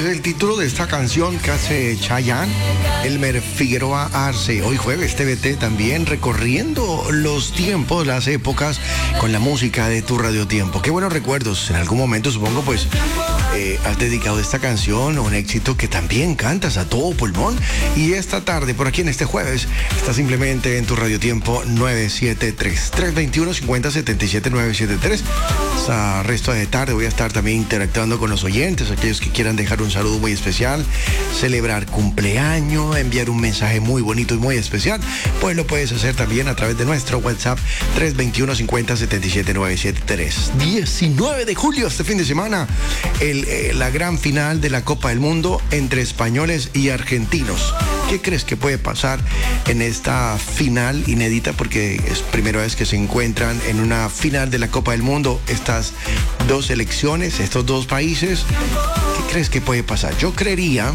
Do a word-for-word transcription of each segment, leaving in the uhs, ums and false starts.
es el título de esta canción que hace Chayanne, Elmer Figueroa Arce. Hoy jueves T V T también recorriendo los tiempos, las épocas con la música de tu Radio Tiempo. Qué buenos recuerdos. En algún momento supongo pues eh, has dedicado esta canción a un éxito que también cantas a todo pulmón. Y esta tarde, por aquí en este jueves, está simplemente en tu Radio Tiempo nueve siete tres, tres dos uno, cinco cero siete siete, nueve siete tres. Hasta resto de tarde voy a estar también interactuando con los oyentes, aquellos que quieran dejar un saludo muy especial, celebrar cumpleaños, enviar un mensaje muy bonito y muy especial, pues lo puedes hacer también a través de nuestro WhatsApp tres dos uno, cinco cero siete siete, nueve siete tres. diecinueve de julio, este fin de semana, el, eh, la gran final de la Copa del Mundo entre españoles y argentinos. ¿Qué crees que puede pasar en esta final inédita? Porque es primera vez que se encuentran en una final de la Copa del Mundo estas dos selecciones, estos dos países. ¿Qué crees que puede pasar? Yo creería,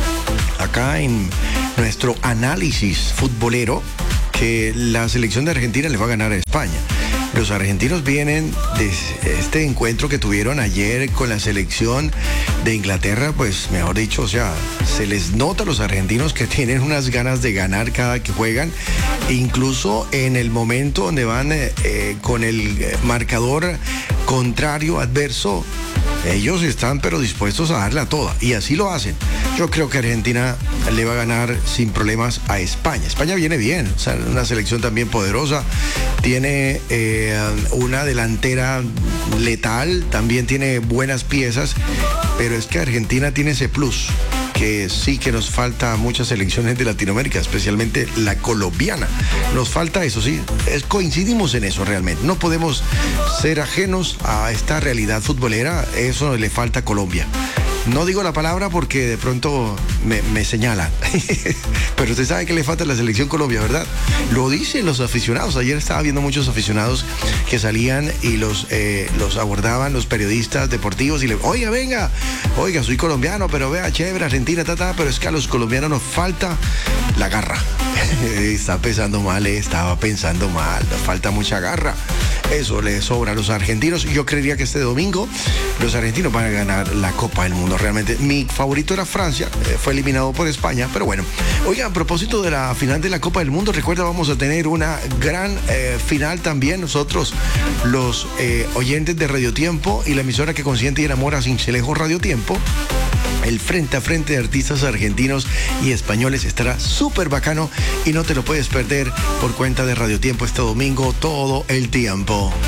acá en nuestro análisis futbolero, que la selección de Argentina le va a ganar a España. Los argentinos vienen de este encuentro que tuvieron ayer con la selección de Inglaterra, pues mejor dicho, o sea, se les nota a los argentinos que tienen unas ganas de ganar cada que juegan, e incluso en el momento donde van eh, eh, con el marcador contrario, adverso, ellos están pero dispuestos a darla toda, y así lo hacen. Yo creo que Argentina le va a ganar sin problemas a España. España viene bien, o sea, una selección también poderosa, tiene eh, una delantera letal, también tiene buenas piezas, pero es que Argentina tiene ese plus que sí que nos falta a muchas selecciones de Latinoamérica, especialmente la colombiana. Nos falta eso, sí, es, coincidimos en eso realmente. No podemos ser ajenos a esta realidad futbolera, eso le falta a Colombia. No digo la palabra porque de pronto me, me señalan, pero usted sabe que le falta a la selección Colombia, ¿verdad? Lo dicen los aficionados. Ayer estaba viendo muchos aficionados que salían y los, eh, los abordaban los periodistas deportivos y le, oiga, venga, oiga, soy colombiano, pero vea, chévere, Argentina, ta, ta, pero es que a los colombianos nos falta la garra. Está pensando mal, estaba pensando mal, nos falta mucha garra. Eso le sobra a los argentinos. Yo creería que este domingo los argentinos van a ganar la Copa del Mundo. Realmente mi favorito era Francia, eh, fue eliminado por España, pero bueno. Oiga, a propósito de la final de la Copa del Mundo, recuerda, vamos a tener una gran eh, final también nosotros, los eh, oyentes de Radio Tiempo y la emisora que consiente y enamora sin Cincelejo, Radio Tiempo. El frente a frente de artistas argentinos y españoles estará súper bacano y no te lo puedes perder por cuenta de Radio Tiempo este domingo todo el tiempo.